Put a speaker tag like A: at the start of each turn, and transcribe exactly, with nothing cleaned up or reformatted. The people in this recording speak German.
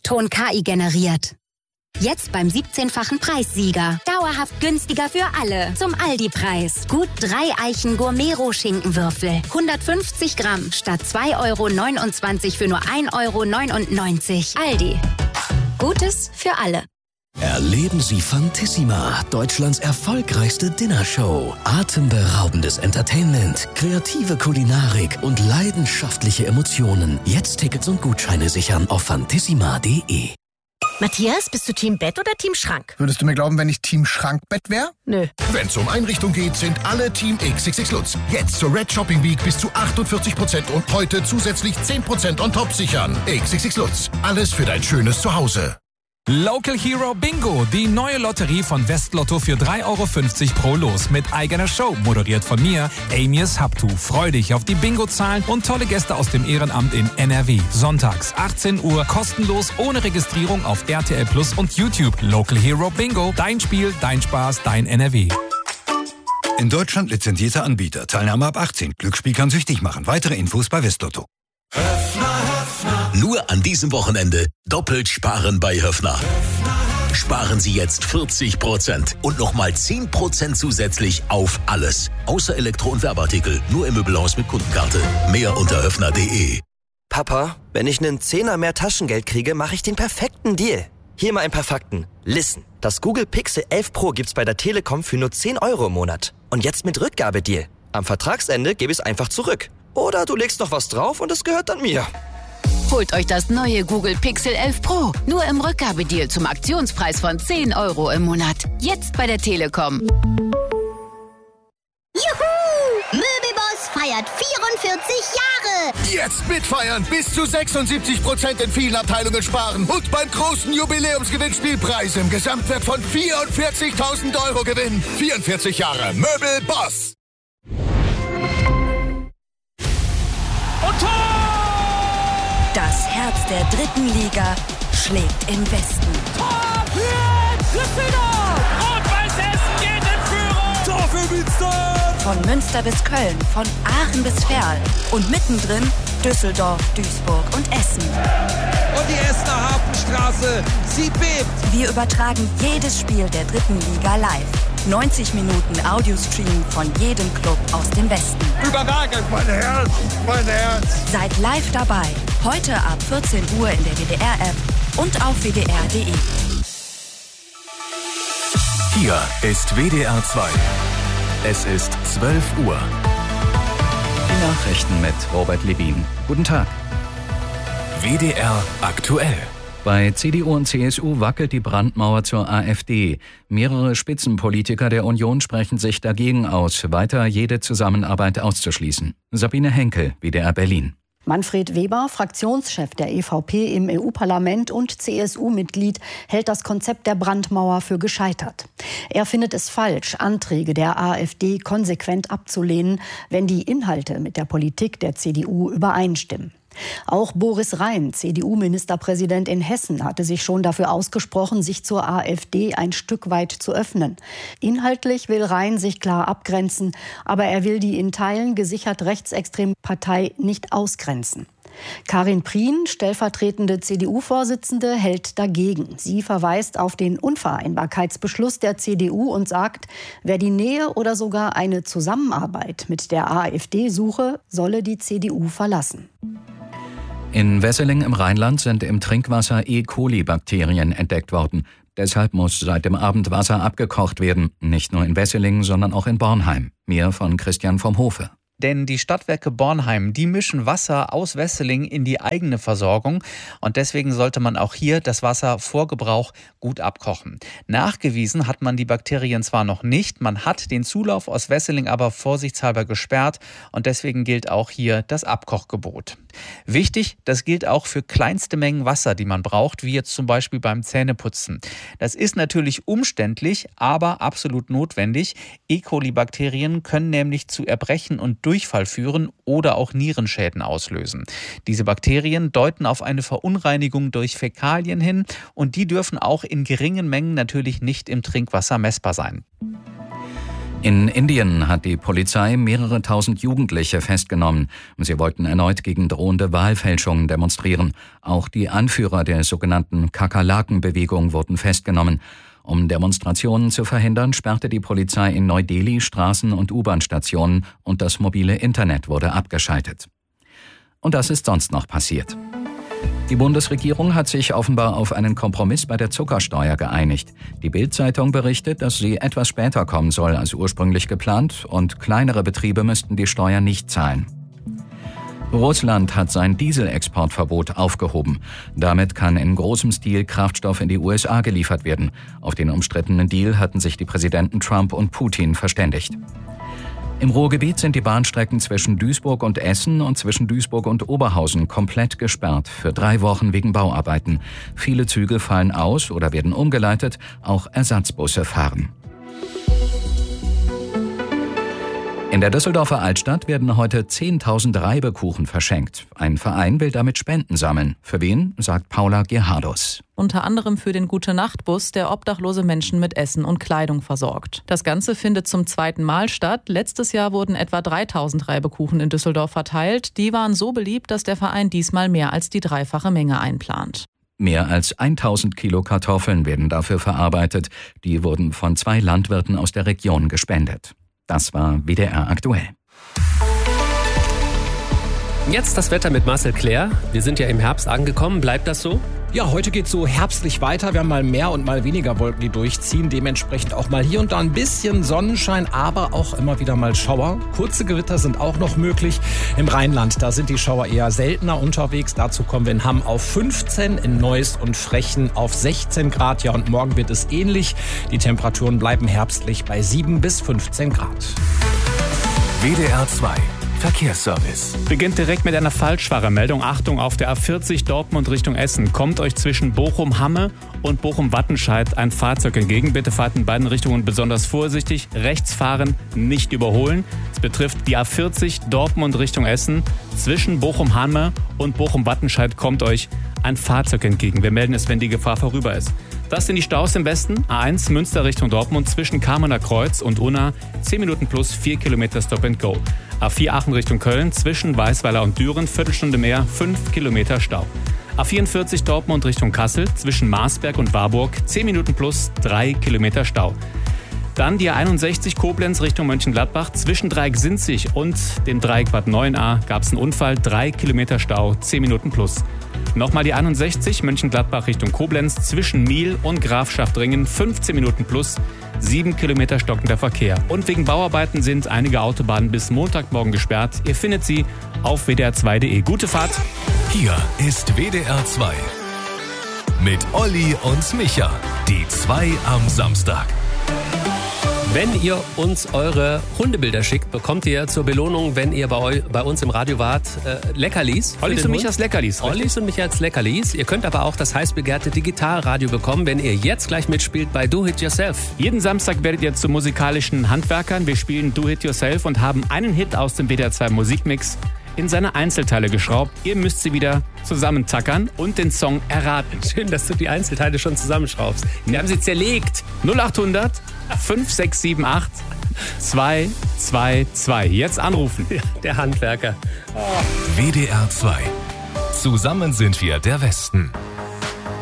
A: Ton K I generiert. Jetzt beim siebzehnfachen Preissieger. Dauerhaft günstiger für alle. Zum Aldi-Preis. Gut drei Eichen Gourmet-Roh-Schinkenwürfel. hundertfünfzig Gramm statt zwei Euro neunundzwanzig für nur ein Euro neunundneunzig. Aldi. Gutes für alle.
B: Erleben Sie Fantissima, Deutschlands erfolgreichste Dinnershow. Atemberaubendes Entertainment, kreative Kulinarik und leidenschaftliche Emotionen. Jetzt Tickets und Gutscheine sichern auf fantissima punkt de.
C: Matthias, bist du Team Bett oder Team Schrank?
D: Würdest du mir glauben, wenn ich Team Schrankbett wäre?
C: Nö.
E: Wenn es um Einrichtung geht, sind alle Team X X X Lutz. Jetzt zur Red Shopping Week bis zu achtundvierzig Prozent und heute zusätzlich zehn Prozent on top sichern. X X X Lutz. Alles für dein schönes Zuhause.
F: Local Hero Bingo, die neue Lotterie von Westlotto für drei Euro fünfzig pro Los mit eigener Show, moderiert von mir, Amias Habtu. Freu dich auf die Bingo-Zahlen und tolle Gäste aus dem Ehrenamt in N R W. Sonntags, achtzehn Uhr, kostenlos, ohne Registrierung auf R T L Plus und YouTube. Local Hero Bingo, dein Spiel, dein Spaß, dein N R W.
G: In Deutschland lizenzierter Anbieter. Teilnahme ab achtzehn. Glücksspiel kann süchtig machen. Weitere Infos bei Westlotto.
B: Nur an diesem Wochenende doppelt sparen bei Höffner. Sparen Sie jetzt vierzig Prozent und nochmal zehn Prozent zusätzlich auf alles. Außer Elektro- und Werbeartikel. Nur im Möbelhaus mit Kundenkarte. Mehr unter höffner punkt de.
H: Papa, wenn ich einen Zehner mehr Taschengeld kriege, mache ich den perfekten Deal. Hier mal ein paar Fakten. Listen, das Google Pixel elf Pro gibt's bei der Telekom für nur zehn Euro im Monat. Und jetzt mit Rückgabedeal. Am Vertragsende gebe ich es einfach zurück. Oder du legst noch was drauf und es gehört dann mir.
I: Holt euch das neue Google Pixel elf Pro. Nur im Rückgabedeal zum Aktionspreis von zehn Euro im Monat. Jetzt bei der Telekom.
J: Juhu! Möbelboss feiert vierundvierzig Jahre.
E: Jetzt mitfeiern, bis zu sechsundsiebzig Prozent in vielen Abteilungen sparen und beim großen Jubiläumsgewinnspielpreis im Gesamtwert von vierundvierzigtausend Euro gewinnen. vierundvierzig Jahre Möbelboss.
K: Und Tor! Das Herz der dritten Liga schlägt im Westen.
L: Tor für Düsseldorf! Rot-Weiß Essen geht in Führung!
K: Tor für Münster! Von Münster bis Köln, von Aachen bis Verl und mittendrin Düsseldorf, Duisburg und Essen.
M: Und die Essener Hafenstraße, sie bebt!
K: Wir übertragen jedes Spiel der dritten Liga live. neunzig Minuten Audiostream von jedem Club aus dem Westen.
M: Überragend, mein Herz, mein Herz.
K: Seid live dabei. Heute ab vierzehn Uhr in der W D R-App und auf w d r punkt de.
N: Hier ist W D R zwei. Es ist zwölf Uhr.
O: Die Nachrichten mit Robert Levin. Guten Tag.
N: W D R aktuell.
O: Bei C D U und C S U wackelt die Brandmauer zur AfD. Mehrere Spitzenpolitiker der Union sprechen sich dagegen aus, weiter jede Zusammenarbeit auszuschließen. Sabine Henkel, W D R Berlin.
P: Manfred Weber, Fraktionschef der E V P im E U-Parlament und C S U-Mitglied, hält das Konzept der Brandmauer für gescheitert. Er findet es falsch, Anträge der AfD konsequent abzulehnen, wenn die Inhalte mit der Politik der C D U übereinstimmen. Auch Boris Rhein, C D U-Ministerpräsident in Hessen, hatte sich schon dafür ausgesprochen, sich zur AfD ein Stück weit zu öffnen. Inhaltlich will Rhein sich klar abgrenzen, aber er will die in Teilen gesichert rechtsextreme Partei nicht ausgrenzen. Karin Prien, stellvertretende C D U-Vorsitzende, hält dagegen. Sie verweist auf den Unvereinbarkeitsbeschluss der C D U und sagt, wer die Nähe oder sogar eine Zusammenarbeit mit der AfD suche, solle die C D U verlassen.
O: In Wesseling im Rheinland sind im Trinkwasser E. coli-Bakterien entdeckt worden. Deshalb muss seit dem Abend Wasser abgekocht werden. Nicht nur in Wesseling, sondern auch in Bornheim. Mehr von Christian vom Hofe.
Q: Denn die Stadtwerke Bornheim, die mischen Wasser aus Wesseling in die eigene Versorgung. Und deswegen sollte man auch hier das Wasser vor Gebrauch gut abkochen. Nachgewiesen hat man die Bakterien zwar noch nicht, man hat den Zulauf aus Wesseling aber vorsichtshalber gesperrt. Und deswegen gilt auch hier das Abkochgebot. Wichtig, das gilt auch für kleinste Mengen Wasser, die man braucht, wie jetzt zum Beispiel beim Zähneputzen. Das ist natürlich umständlich, aber absolut notwendig. E. coli-Bakterien können nämlich zu Erbrechen und Durchfall führen oder auch Nierenschäden auslösen. Diese Bakterien deuten auf eine Verunreinigung durch Fäkalien hin und die dürfen auch in geringen Mengen natürlich nicht im Trinkwasser messbar sein.
O: In Indien hat die Polizei mehrere tausend Jugendliche festgenommen. Sie wollten erneut gegen drohende Wahlfälschungen demonstrieren. Auch die Anführer der sogenannten Kakerlaken-Bewegung wurden festgenommen. Um Demonstrationen zu verhindern, sperrte die Polizei in Neu-Delhi Straßen- und U-Bahn-Stationen und das mobile Internet wurde abgeschaltet. Und das ist sonst noch passiert. Die Bundesregierung hat sich offenbar auf einen Kompromiss bei der Zuckersteuer geeinigt. Die Bild-Zeitung berichtet, dass sie etwas später kommen soll als ursprünglich geplant und kleinere Betriebe müssten die Steuer nicht zahlen. Russland hat sein Dieselexportverbot aufgehoben. Damit kann in großem Stil Kraftstoff in die U S A geliefert werden. Auf den umstrittenen Deal hatten sich die Präsidenten Trump und Putin verständigt. Im Ruhrgebiet sind die Bahnstrecken zwischen Duisburg und Essen und zwischen Duisburg und Oberhausen komplett gesperrt, für drei Wochen wegen Bauarbeiten. Viele Züge fallen aus oder werden umgeleitet, auch Ersatzbusse fahren. In der Düsseldorfer Altstadt werden heute zehntausend Reibekuchen verschenkt. Ein Verein will damit Spenden sammeln. Für wen, sagt Paula Gerhardus.
R: Unter anderem für den Gute-Nacht-Bus, der obdachlose Menschen mit Essen und Kleidung versorgt. Das Ganze findet zum zweiten Mal statt. Letztes Jahr wurden etwa dreitausend Reibekuchen in Düsseldorf verteilt. Die waren so beliebt, dass der Verein diesmal mehr als die dreifache Menge einplant.
O: Mehr als tausend Kilo Kartoffeln werden dafür verarbeitet. Die wurden von zwei Landwirten aus der Region gespendet. Das war W D R aktuell.
S: Jetzt das Wetter mit Marcel Claire. Wir sind ja im Herbst angekommen. Bleibt das so?
T: Ja, heute geht's so herbstlich weiter. Wir haben mal mehr und mal weniger Wolken, die durchziehen. Dementsprechend auch mal hier und da ein bisschen Sonnenschein, aber auch immer wieder mal Schauer. Kurze Gewitter sind auch noch möglich. Im Rheinland, da sind die Schauer eher seltener unterwegs. Dazu kommen wir in Hamm auf fünfzehn, in Neuss und Frechen auf sechzehn Grad. Ja, und morgen wird es ähnlich. Die Temperaturen bleiben herbstlich bei sieben bis fünfzehn Grad.
N: W D R zwei Verkehrsservice.
F: Beginnt direkt mit einer Falschfahrermeldung. Achtung, auf der A vierzig Dortmund Richtung Essen kommt euch zwischen Bochum-Hamme und Bochum-Wattenscheid ein Fahrzeug entgegen. Bitte fahrt in beiden Richtungen besonders vorsichtig. Rechts fahren, nicht überholen. Es betrifft die A vierzig Dortmund Richtung Essen. Zwischen Bochum-Hamme und Bochum-Wattenscheid kommt euch ein Fahrzeug entgegen. Wir melden es, wenn die Gefahr vorüber ist. Das sind die Staus im Westen. A eins Münster Richtung Dortmund zwischen Kamener Kreuz und Unna. zehn Minuten plus vier Kilometer Stop and Go. A vier Aachen Richtung Köln zwischen Weißweiler und Düren. Viertelstunde mehr, fünf Kilometer Stau. A vierundvierzig Dortmund Richtung Kassel zwischen Marsberg und Warburg. zehn Minuten plus drei Kilometer Stau. Dann die A einundsechzig Koblenz Richtung Mönchengladbach. Zwischen Dreieck Sinzig und dem Dreieck Bad Neuenahr gab es einen Unfall. drei Kilometer Stau, zehn Minuten plus. Nochmal die einundsechzig Mönchengladbach Richtung Koblenz zwischen Miel und Grafschaftringen. fünfzehn Minuten plus, sieben Kilometer stockender Verkehr. Und wegen Bauarbeiten sind einige Autobahnen bis Montagmorgen gesperrt. Ihr findet sie auf w d r zwei punkt d e. Gute Fahrt.
N: Hier ist W D R zwei. Mit Olli und Micha. Die zwei am Samstag.
S: Wenn ihr uns eure Hundebilder schickt, bekommt ihr zur Belohnung, wenn ihr bei, eu, bei uns im Radio wart, äh, Leckerlis.
F: Ollis und Michas Leckerlis.
S: Ollis und Michas Leckerlis. Ihr könnt aber auch das heiß begehrte Digitalradio bekommen, wenn ihr jetzt gleich mitspielt bei Do It Yourself.
F: Jeden Samstag werdet ihr zu musikalischen Handwerkern. Wir spielen Do It Yourself und haben einen Hit aus dem W D R zwei Musikmix in seine Einzelteile geschraubt. Ihr müsst sie wieder zusammentackern und den Song erraten.
S: Schön, dass du die Einzelteile schon zusammenschraubst. Wir haben sie zerlegt.
F: null acht hundert fünf sechs sieben acht zwei zwei zwei. Jetzt anrufen.
S: Ja, der Handwerker.
N: Oh. W D R zwei. Zusammen sind wir der Westen.